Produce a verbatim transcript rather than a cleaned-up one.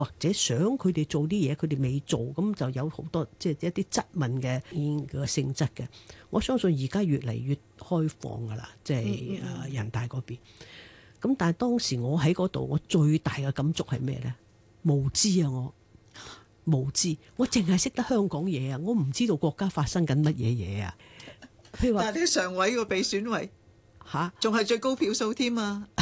或者想佢哋做啲嘢，佢哋未做，咁就有好多即係一啲質問嘅嘅性質嘅。我相信而家越嚟越開放噶啦，即係誒人大嗰邊。咁但係當時我喺嗰度，我最大嘅感觸係咩咧？無知啊！我無知，我淨係識得香港嘢啊！我唔知道國家發生緊乜嘢嘢啊！譬如話， 但係你常委個被選為嚇， 仲係最高票數添啊！